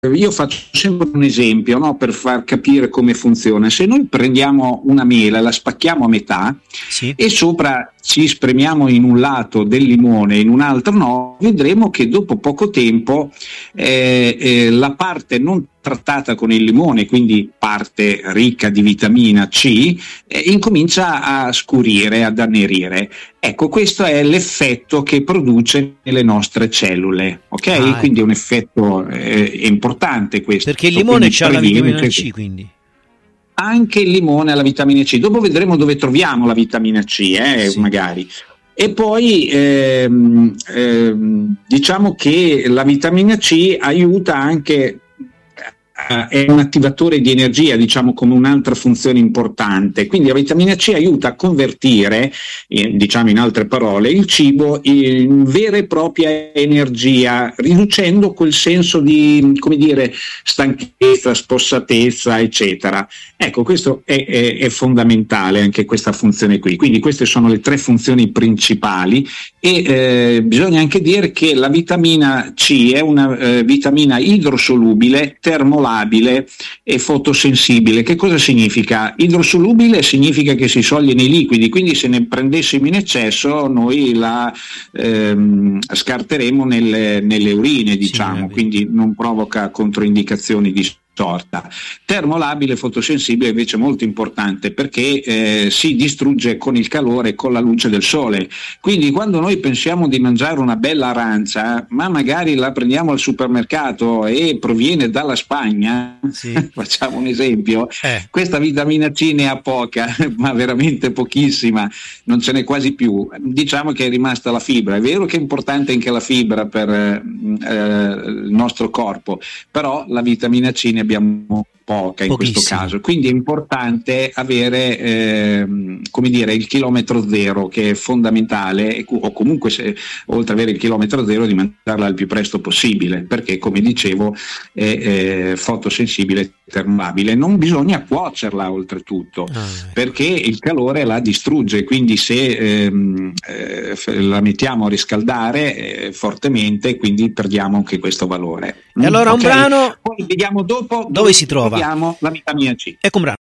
io faccio sempre un esempio, no, per far capire come funziona. Se noi prendiamo una mela, la spacchiamo a metà Sì. e sopra ci spremiamo in un lato del limone e in un altro no, vedremo che dopo poco tempo la parte non trattata con il limone, quindi parte ricca di vitamina C, incomincia a scurire, ad annerire. Ecco, questo è l'effetto che produce nelle nostre cellule, ok? Quindi è un effetto importante questo. Perché il limone c'ha la vitamina C, quindi. Anche il limone ha la vitamina C. Dopo vedremo dove troviamo la vitamina C, Sì. magari. E poi diciamo che la vitamina C aiuta anche, è un attivatore di energia, diciamo, come un'altra funzione importante. Quindi la vitamina C aiuta a convertire, diciamo in altre parole, il cibo in vera e propria energia, riducendo quel senso di, come dire, stanchezza, spossatezza, eccetera. Ecco, questo è fondamentale, anche questa funzione qui. Quindi queste sono le tre funzioni principali e bisogna anche dire che la vitamina C è una vitamina idrosolubile, termolabile e fotosensibile. Che cosa significa? Idrosolubile significa che si scioglie nei liquidi, quindi se ne prendessimo in eccesso noi la scarteremo nelle urine, diciamo, Sì, quindi non provoca controindicazioni di sorta. Termolabile, fotosensibile invece è molto importante perché si distrugge con il calore e con la luce del sole. Quindi quando noi pensiamo di mangiare una bella arancia, ma magari la prendiamo al supermercato e proviene dalla Spagna, sì. facciamo un esempio, questa vitamina C ne ha poca, ma veramente pochissima, non ce n'è quasi più. Diciamo che è rimasta la fibra. È vero che è importante anche la fibra per il nostro corpo, però la vitamina C ne abbiamo poca in questo caso, quindi è importante avere come dire il chilometro zero, che è fondamentale, o comunque oltre ad avere il chilometro zero di mangiarla il più presto possibile, perché come dicevo è fotosensibile, termolabile. Non bisogna cuocerla oltretutto, perché il calore la distrugge, quindi se la mettiamo a riscaldare fortemente, quindi perdiamo anche questo valore. E allora un brano, poi vediamo dopo dove si trova la vitamina C. Ecco un brano.